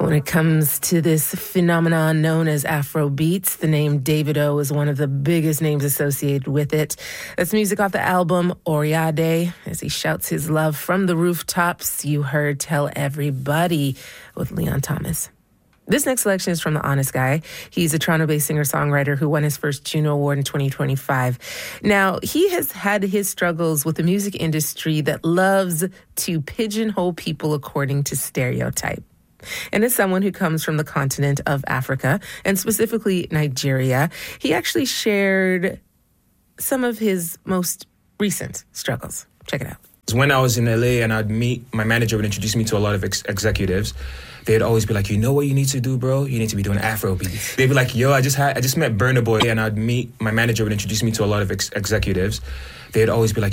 When it comes to this phenomenon known as Afro beats, the name Davido is one of the biggest names associated with it. That's music off the album Oriade. As he shouts his love from the rooftops, you heard Tell Everybody with Leon Thomas. This next selection is from The Honest Guy. He's a Toronto-based singer-songwriter who won his first Juno Award in 2025. Now, he has had his struggles with the music industry that loves to pigeonhole people according to stereotype. And as someone who comes from the continent of Africa, and specifically Nigeria, he actually shared some of his most recent struggles. Check it out. When I was in LA and I'd meet, my manager would introduce me to a lot of executives. They'd always be like, you know what you need to do, bro? You need to be doing Afro beats. They'd be like, yo, I just met Burna Boy, and I'd meet, my manager would introduce me to a lot of executives. They'd always be like,